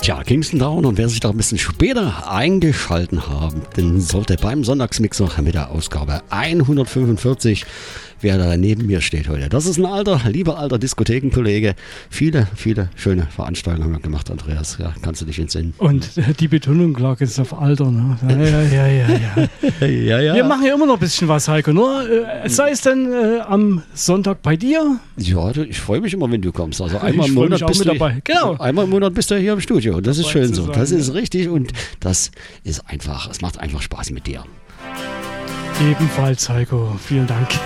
Tja, Kingston Down, und wer sich da ein bisschen später eingeschalten haben, den sollte beim Sonntagsmixer mit der Ausgabe 145, wer da neben mir steht heute. Das ist ein lieber alter Diskothekenkollege. Viele, viele schöne Veranstaltungen haben wir gemacht, Andreas. Ja, kannst du dich entsinnen. Und die Betonung lag jetzt auf Alter. Ne? Ja. Wir machen ja immer noch ein bisschen was, Heiko. Nur, sei es denn am Sonntag bei dir? Ja, ich freue mich immer, wenn du kommst. Also einmal im Monat bist du dabei. Genau. Einmal im Monat bist du hier im Studio. Das ist schön so. Das ist richtig und das ist einfach, es macht einfach Spaß mit dir. Ebenfalls, Heiko. Vielen Dank.